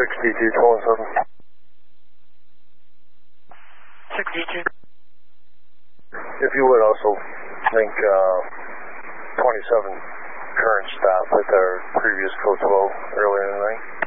6D2 calling 7. 6D2. If you would also link 27 current staff with our previous code 12 earlier in the night.